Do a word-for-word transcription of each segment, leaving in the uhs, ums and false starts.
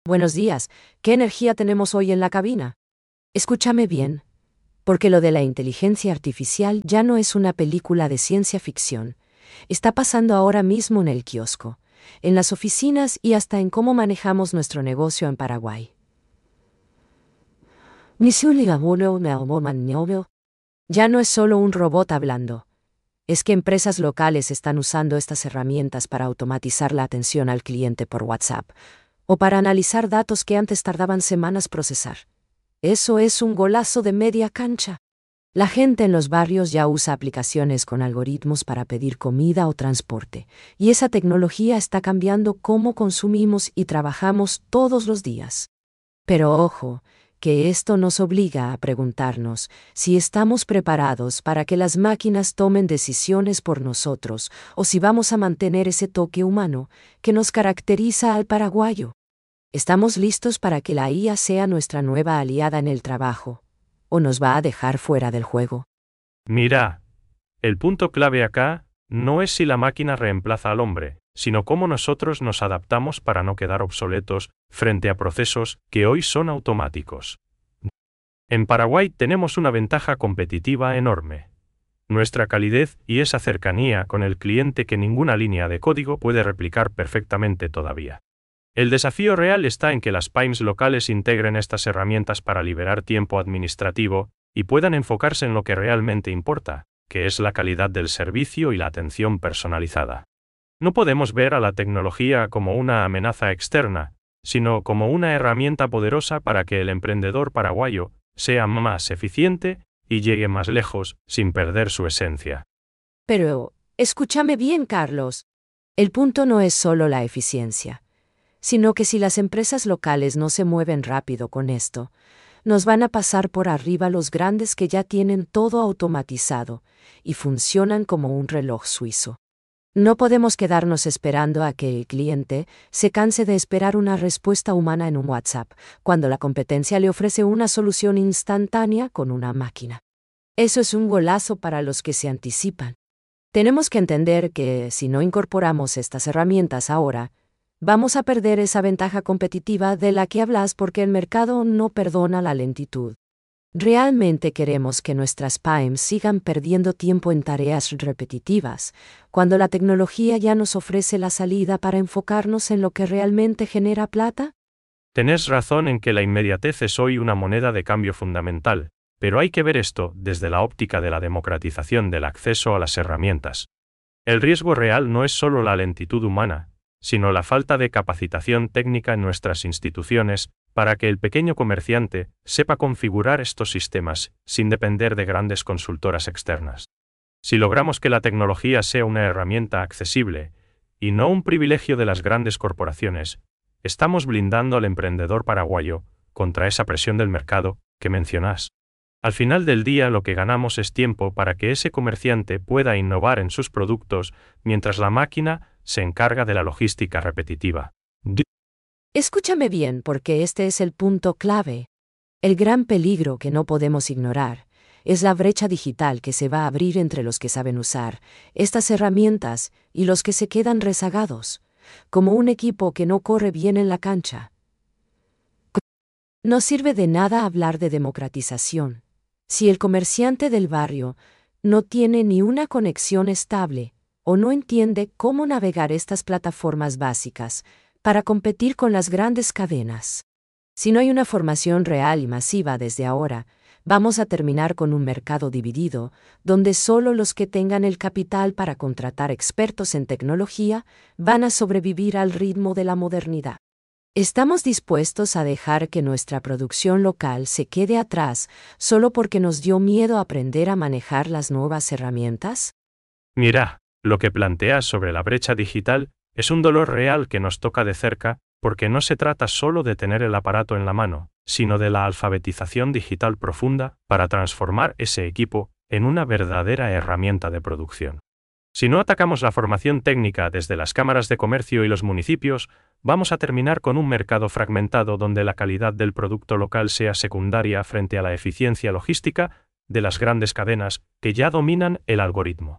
Buenos días, ¿qué energía tenemos hoy en la cabina? Escúchame bien, porque lo de la inteligencia artificial ya no es una película de ciencia ficción. Está pasando ahora mismo en el kiosco, en las oficinas y hasta en cómo manejamos nuestro negocio en Paraguay. Ya no es solo un robot hablando. Es que empresas locales están usando estas herramientas para automatizar la atención al cliente por WhatsApp, o para analizar datos que antes tardaban semanas procesar. Eso es un golazo de media cancha. La gente en los barrios ya usa aplicaciones con algoritmos para pedir comida o transporte, y esa tecnología está cambiando cómo consumimos y trabajamos todos los días. Pero ojo, que esto nos obliga a preguntarnos si estamos preparados para que las máquinas tomen decisiones por nosotros o si vamos a mantener ese toque humano que nos caracteriza al paraguayo. ¿Estamos listos para que la I A sea nuestra nueva aliada en el trabajo? ¿O nos va a dejar fuera del juego? Mira, el punto clave acá no es si la máquina reemplaza al hombre, sino cómo nosotros nos adaptamos para no quedar obsoletos frente a procesos que hoy son automáticos. En Paraguay tenemos una ventaja competitiva enorme. Nuestra calidez y esa cercanía con el cliente que ninguna línea de código puede replicar perfectamente todavía. El desafío real está en que las pymes locales integren estas herramientas para liberar tiempo administrativo y puedan enfocarse en lo que realmente importa, que es la calidad del servicio y la atención personalizada. No podemos ver a la tecnología como una amenaza externa, sino como una herramienta poderosa para que el emprendedor paraguayo sea más eficiente y llegue más lejos sin perder su esencia. Pero, escúchame bien, Carlos. El punto no es solo la eficiencia, sino que si las empresas locales no se mueven rápido con esto, nos van a pasar por arriba los grandes que ya tienen todo automatizado y funcionan como un reloj suizo. No podemos quedarnos esperando a que el cliente se canse de esperar una respuesta humana en un WhatsApp, cuando la competencia le ofrece una solución instantánea con una máquina. Eso es un golazo para los que se anticipan. Tenemos que entender que, si no incorporamos estas herramientas ahora, vamos a perder esa ventaja competitiva de la que hablas porque el mercado no perdona la lentitud. ¿Realmente queremos que nuestras pymes sigan perdiendo tiempo en tareas repetitivas, cuando la tecnología ya nos ofrece la salida para enfocarnos en lo que realmente genera plata? Tenés razón en que la inmediatez es hoy una moneda de cambio fundamental, pero hay que ver esto desde la óptica de la democratización del acceso a las herramientas. El riesgo real no es solo la lentitud humana, sino la falta de capacitación técnica en nuestras instituciones para que el pequeño comerciante sepa configurar estos sistemas sin depender de grandes consultoras externas. Si logramos que la tecnología sea una herramienta accesible y no un privilegio de las grandes corporaciones, estamos blindando al emprendedor paraguayo contra esa presión del mercado que mencionás. Al final del día lo que ganamos es tiempo para que ese comerciante pueda innovar en sus productos mientras la máquina se encarga de la logística repetitiva. Escúchame bien, porque este es el punto clave. El gran peligro que no podemos ignorar es la brecha digital que se va a abrir entre los que saben usar estas herramientas y los que se quedan rezagados, como un equipo que no corre bien en la cancha. No sirve de nada hablar de democratización si el comerciante del barrio no tiene ni una conexión estable o no entiende cómo navegar estas plataformas básicas para competir con las grandes cadenas. Si no hay una formación real y masiva desde ahora, vamos a terminar con un mercado dividido, donde solo los que tengan el capital para contratar expertos en tecnología van a sobrevivir al ritmo de la modernidad. ¿Estamos dispuestos a dejar que nuestra producción local se quede atrás solo porque nos dio miedo aprender a manejar las nuevas herramientas? Mira, lo que planteas sobre la brecha digital es un dolor real que nos toca de cerca, porque no se trata solo de tener el aparato en la mano, sino de la alfabetización digital profunda para transformar ese equipo en una verdadera herramienta de producción. Si no atacamos la formación técnica desde las cámaras de comercio y los municipios, vamos a terminar con un mercado fragmentado donde la calidad del producto local sea secundaria frente a la eficiencia logística de las grandes cadenas que ya dominan el algoritmo.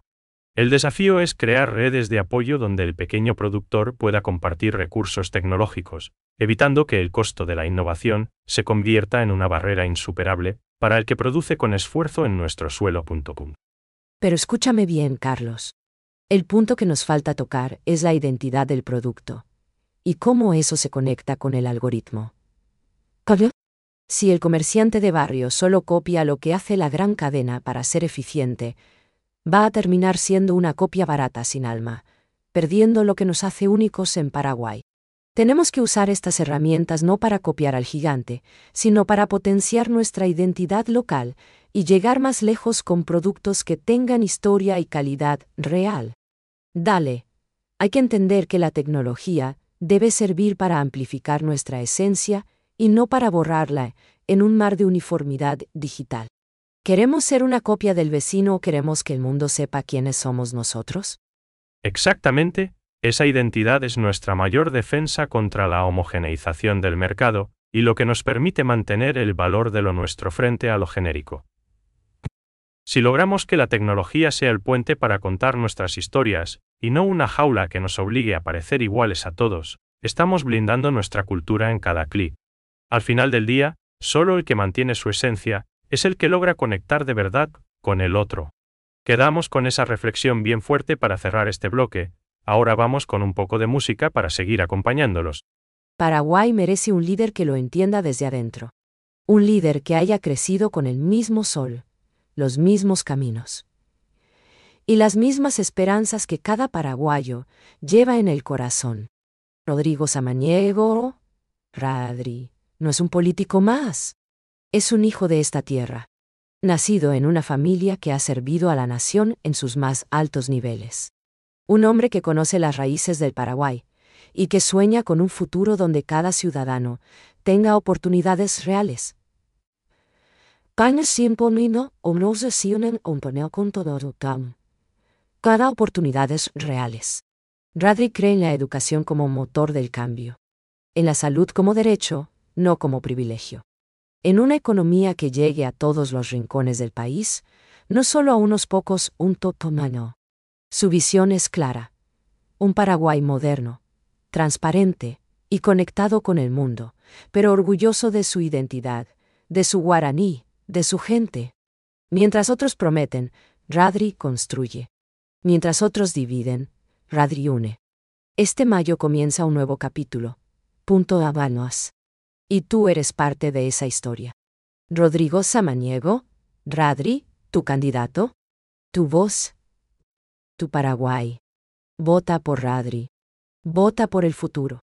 El desafío es crear redes de apoyo donde el pequeño productor pueda compartir recursos tecnológicos, evitando que el costo de la innovación se convierta en una barrera insuperable para el que produce con esfuerzo en nuestro suelo. Pero escúchame bien, Carlos. El punto que nos falta tocar es la identidad del producto. ¿Y cómo eso se conecta con el algoritmo? ¿Cómo? Si el comerciante de barrio solo copia lo que hace la gran cadena para ser eficiente, va a terminar siendo una copia barata sin alma, perdiendo lo que nos hace únicos en Paraguay. Tenemos que usar estas herramientas no para copiar al gigante, sino para potenciar nuestra identidad local y llegar más lejos con productos que tengan historia y calidad real. Dale. Hay que entender que la tecnología debe servir para amplificar nuestra esencia y no para borrarla en un mar de uniformidad digital. ¿Queremos ser una copia del vecino o queremos que el mundo sepa quiénes somos nosotros? Exactamente, esa identidad es nuestra mayor defensa contra la homogeneización del mercado y lo que nos permite mantener el valor de lo nuestro frente a lo genérico. Si logramos que la tecnología sea el puente para contar nuestras historias, y no una jaula que nos obligue a parecer iguales a todos, estamos blindando nuestra cultura en cada clic. Al final del día, solo el que mantiene su esencia es el que logra conectar de verdad con el otro. Quedamos con esa reflexión bien fuerte para cerrar este bloque. Ahora vamos con un poco de música para seguir acompañándolos. Paraguay merece un líder que lo entienda desde adentro. Un líder que haya crecido con el mismo sol, los mismos caminos y las mismas esperanzas que cada paraguayo lleva en el corazón. Rodrigo Samaniego, Radri, no es un político más. Es un hijo de esta tierra, nacido en una familia que ha servido a la nación en sus más altos niveles. Un hombre que conoce las raíces del Paraguay y que sueña con un futuro donde cada ciudadano tenga oportunidades reales. Cada oportunidades reales. Radri cree en la educación como motor del cambio. En la salud como derecho, no como privilegio. En una economía que llegue a todos los rincones del país, no solo a unos pocos, un totomano. Su visión es clara. Un Paraguay moderno, transparente y conectado con el mundo, pero orgulloso de su identidad, de su guaraní, de su gente. Mientras otros prometen, Radri construye. Mientras otros dividen, Radri une. Este mayo comienza un nuevo capítulo. Punto Habanos. Y tú eres parte de esa historia. Rodrigo Samaniego, Radri, tu candidato, tu voz, tu Paraguay. Vota por Radri. Vota por el futuro.